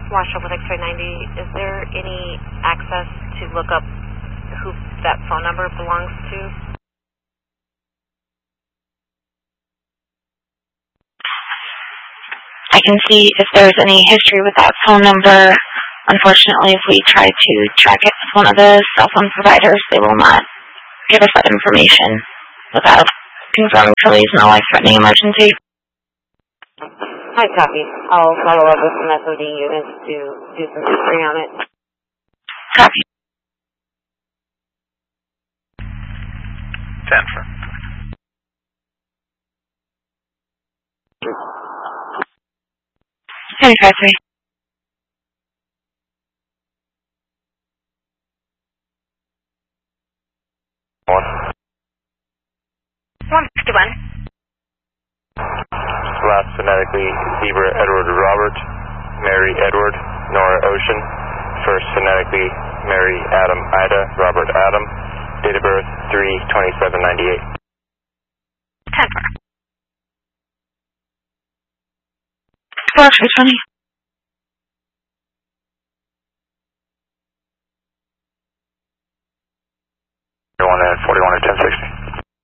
Marshall with X-ray 90. Is there any access to look up who that phone number belongs to? I can see if there's any history with that phone number. Unfortunately, if we try to track it with one of the cell phone providers, they will not give us that information without confirming Kelly's no life-threatening emergency. Hi, copy. I'll follow up with some SOD units to do some history on it. Copy. 10 for. Hey, 5-3. One. 151. Last phonetically, Zebra Edward Robert, Mary Edward, Nora Ocean. First phonetically, Mary Adam Ida, Robert Adam. Date of birth, 3/27/98. 10 for. 4-320. 41 and 1060.